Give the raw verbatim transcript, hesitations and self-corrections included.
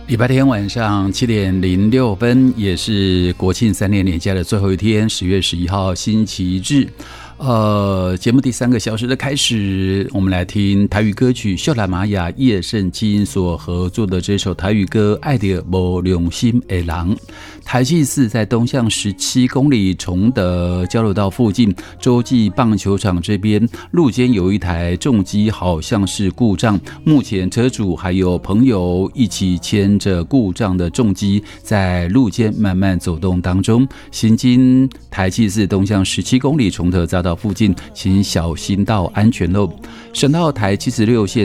礼拜天晚上七点零六分，也是国庆三连连假的最后一天，十月十一号星期日。呃，节目第三个小时的开始，我们来听台语歌曲秀兰玛雅叶圣经所合作的这首台语歌《爱的无良心的人》。台七四在东向十七公里崇德交流道附近洲际棒球场这边，路肩有一台重机好像是故障，目前车主还有朋友一起牵着故障的重机在路肩慢慢走动当中，行经台七四东向十七公里崇德匝道附近，请小心到安全喽。省道台七十六线